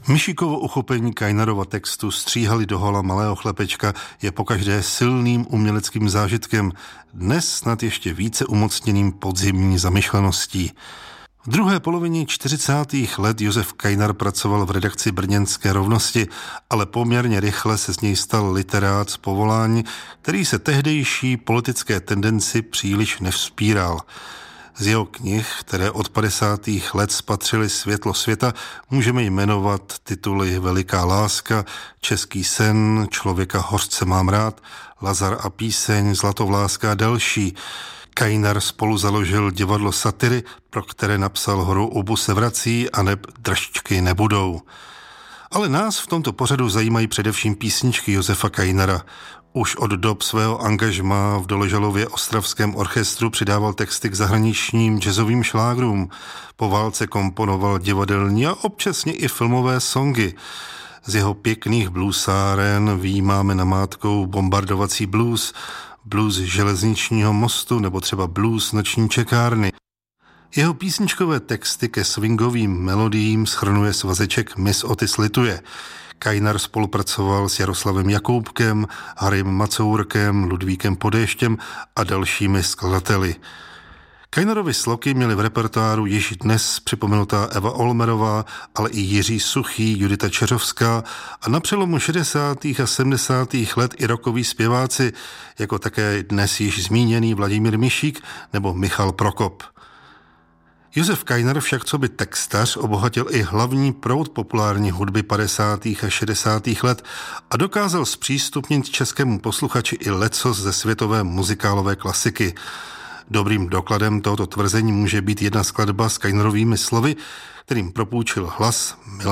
Myšíkovo uchopení Kajnarova textu Stříhali do hola malého chlepečka je pokaždé silným uměleckým zážitkem, dnes snad ještě více umocněným podzimní zamyšleností. V druhé polovině 40. let Josef Kajnar pracoval v redakci Brněnské rovnosti, ale poměrně rychle se z něj stal literát z povolání, který se tehdejší politické tendenci příliš nevzpíral. Z jeho knih, které od 50. let spatřily světlo světa, můžeme jmenovat tituly Veliká láska, Český sen, Člověka hořce mám rád, Lazar a píseň, Zlatovláska a další. Kajnar spolu založil divadlo Satyry, pro které napsal Horu Ubu se vrací a neb Držičky nebudou. Ale nás v tomto pořadu zajímají především písničky Josefa Kajnara. Už od dob svého angažmá v Doležalově ostravském orchestru přidával texty k zahraničním jazzovým šlágrům. Po válce komponoval divadelní a občasně i filmové songy. Z jeho pěkných bluesáren vyjímáme namátkou Bombardovací blues, blues Železničního mostu nebo třeba blues Noční čekárny. Jeho písničkové texty ke swingovým melodiím shrnuje svazeček Miss Otis lituje. Kajnar spolupracoval s Jaroslavem Jakoubkem, Harrym Macourkem, Ludvíkem Podéštěm a dalšími skladateli. Kajnarovy sloky měli v repertoáru již dnes připomenutá Eva Olmerová, ale i Jiří Suchý, Judita Čeřovská a na přelomu 60. a 70. let i rockoví zpěváci, jako také dnes již zmíněný Vladimír Mišík nebo Michal Prokop. Josef Kajnar však coby textař obohatil i hlavní proud populární hudby 50. a 60. let a dokázal zpřístupnit českému posluchači i lecos ze světové muzikálové klasiky. Dobrým dokladem tohoto tvrzení může být jedna skladba s Kajnarovými slovy, kterým propůjčil hlas Milan